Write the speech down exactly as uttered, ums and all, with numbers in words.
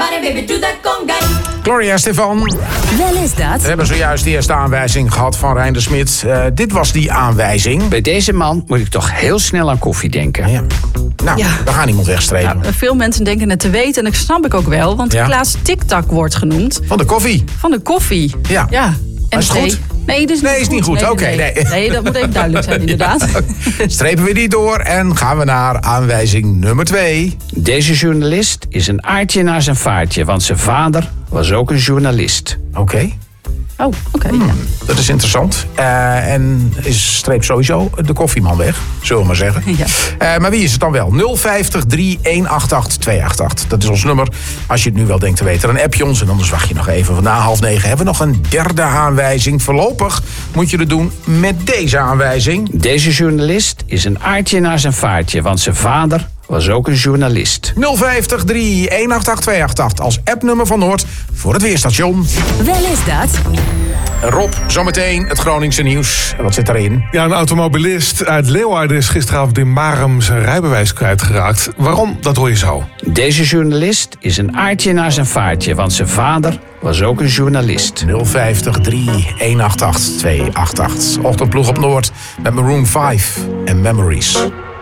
body, baby, do that conga. Gloria Stefan. Wel is dat. We hebben zojuist de eerste aanwijzing gehad van Rijn de Smit. Uh, dit was die aanwijzing. Bij deze man moet ik toch heel snel aan koffie denken. Ja. Nou, Ja. we gaan iemand wegstrepen. Ja, veel mensen denken het te weten en dat snap ik ook wel. Want Ja. Klaas TikTok wordt genoemd. Van de koffie. Van de koffie. Ja. ja. En is het nee. goed? Nee, dat is niet Nee, is niet goed. Nee, Oké, nee. nee. nee, dat moet even duidelijk zijn inderdaad. Strepen we die door en gaan we naar aanwijzing nummer twee. Deze journalist is een aardje naar zijn vaartje, want zijn vader was ook een journalist. Oké, okay. Oh, oké. Okay, hmm, ja. dat is interessant. Uh, en is streep sowieso de koffieman weg, zullen we maar zeggen. Ja. Uh, maar wie is het dan wel? nul vijftig, drie een acht acht, twee acht acht. Dat is ons nummer. Als je het nu wel denkt te weten, dan app je ons. En anders wacht je nog even. Want na half negen hebben we nog een derde aanwijzing. Voorlopig moet je het doen met deze aanwijzing. Deze journalist is een aardje naar zijn vaartje, want zijn vader was ook een journalist. nul vijftig, drie een acht acht, twee acht acht als appnummer van Noord voor het weerstation. Wel is dat. Rob, zometeen het Groningse nieuws. Wat zit daarin? Ja, een automobilist uit Leeuwarden is gisteravond in Marum zijn rijbewijs kwijtgeraakt. Waarom? Dat hoor je zo. Deze journalist is een aardje naar zijn vaartje, want zijn vader was ook een journalist. nul vijftig, drie een acht acht, twee acht acht. Ochtendploeg op Noord met Maroon vijf en Memories.